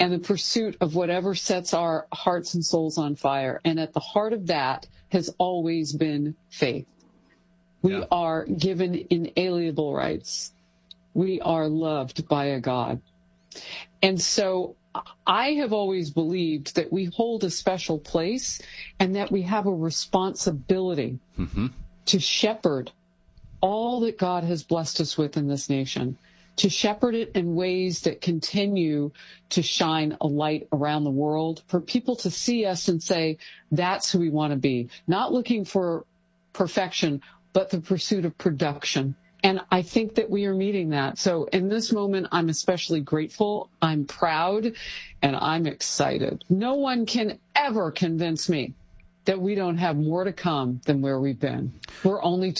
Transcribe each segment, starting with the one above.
and the pursuit of whatever sets our hearts and souls on fire. And at the heart of that has always been faith. We are given inalienable rights. We are loved by a God. And so I have always believed that we hold a special place and that we have a responsibility to shepherd all that God has blessed us with in this nation, to shepherd it in ways that continue to shine a light around the world, for people to see us and say, that's who we want to be. Not looking for perfection, but the pursuit of production. And I think that we are meeting that. So in this moment, I'm especially grateful, I'm proud, and I'm excited. No one can ever convince me that we don't have more to come than where we've been. We're only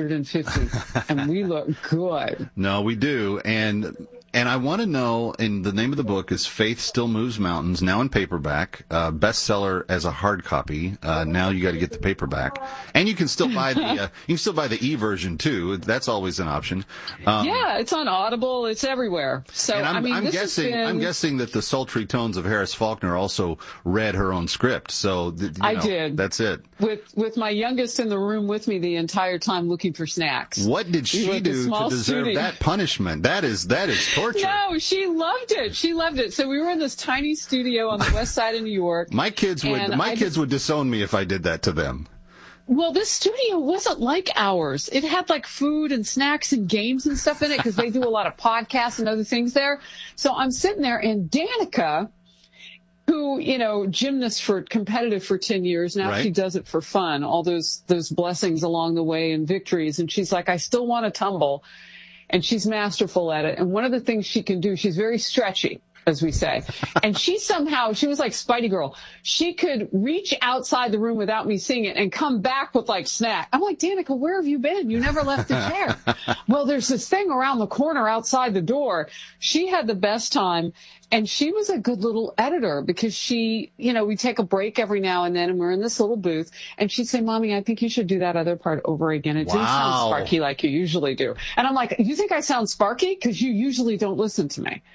250, and we look good. No, we do. And I want to know, and the name of the book is Faith Still Moves Mountains, now in paperback, bestseller as a hard copy. Now you got to get the paperback, and you can still buy the e-version too. That's always an option. Yeah, it's on Audible. It's everywhere. So and I'm guessing that the sultry tones of Harris Faulkner also read her own script. So I did. That's it. With my youngest in the room with me the entire time looking for snacks. What did she do to deserve that punishment? That is torture. No, she loved it. She loved it. So we were in this tiny studio on the west side of New York. My kids would disown me if I did that to them. Well, this studio wasn't like ours. It had like food and snacks and games and stuff in it because they do a lot of podcasts and other things there. So I'm sitting there, and Danica, who, gymnast competitive for 10 years. Now she does it for fun, all those blessings along the way and victories. And she's like, I still want to tumble. And she's masterful at it. And one of the things she can do, she's very stretchy, as we say. And she was like Spidey Girl. She could reach outside the room without me seeing it and come back with like snack. I'm like, Danica, where have you been? You never left the chair. Well, there's this thing around the corner outside the door. She had the best time. And she was a good little editor because she, we take a break every now and then and we're in this little booth and she'd say, Mommy, I think you should do that other part over again. It didn't sound sparky like you usually do. And I'm like, you think I sound sparky? Because you usually don't listen to me.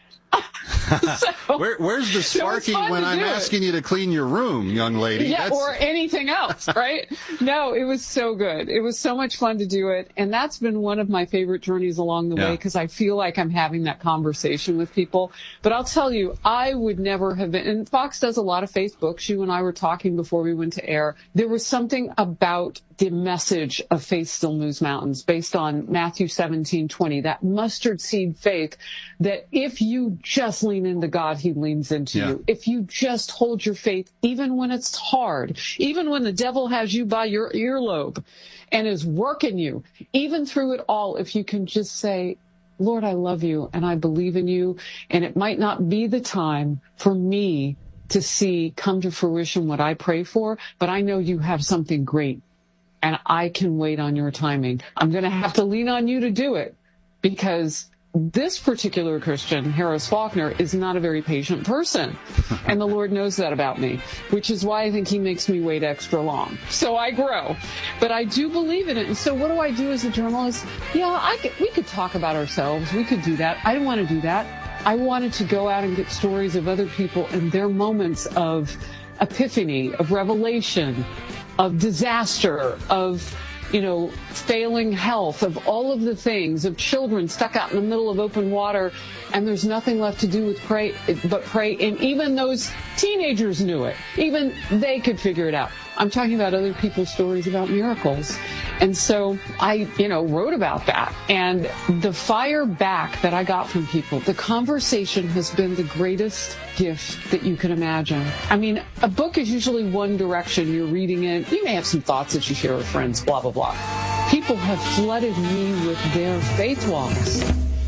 Where's the sparky when I'm asking you to clean your room, young lady? Yeah, or anything else, right? No, it was so good. It was so much fun to do it. And that's been one of my favorite journeys along the way because I feel like I'm having that conversation with people. But I'll tell you, I would never have been, and Fox does a lot of Facebooks. You and I were talking before we went to air. There was something about the message of Faith Still Moves Mountains based on Matthew 17:20, that mustard seed faith that if you just lean into God, he leans into you. If you just hold your faith, even when it's hard, even when the devil has you by your earlobe and is working you, even through it all, if you can just say, Lord, I love you and I believe in you. And it might not be the time for me to see come to fruition what I pray for, but I know you have something great. And I can wait on your timing. I'm going to have to lean on you to do it because this particular Christian, Harris Faulkner, is not a very patient person. And the Lord knows that about me, which is why I think he makes me wait extra long. So I grow. But I do believe in it. And so what do I do as a journalist? We could talk about ourselves. We could do that. I didn't want to do that. I wanted to go out and get stories of other people and their moments of epiphany, of revelation, of disaster, of, failing health, of all of the things, of children stuck out in the middle of open water, and there's nothing left to do but pray. And even those teenagers knew it. Even they could figure it out. I'm talking about other people's stories about miracles. And so I, wrote about that. And the fire back that I got from people, the conversation has been the greatest gift that you can imagine. I mean, a book is usually one direction. You're reading it. You may have some thoughts that you share with friends, blah, blah, blah. People have flooded me with their faith walks.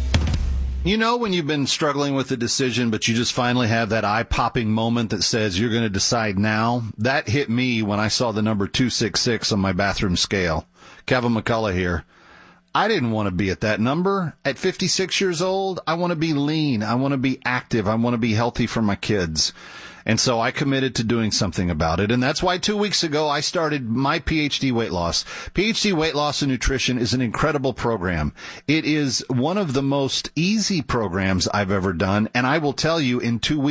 When you've been struggling with a decision, but you just finally have that eye-popping moment that says you're going to decide now? That hit me when I saw the number 266 on my bathroom scale. Kevin McCullough here. I didn't want to be at that number. At 56 years old, I want to be lean. I want to be active. I want to be healthy for my kids. And so I committed to doing something about it. And that's why 2 weeks ago I started my PhD Weight Loss. PhD Weight Loss and Nutrition is an incredible program. It is one of the most easy programs I've ever done. And I will tell you, in 2 weeks,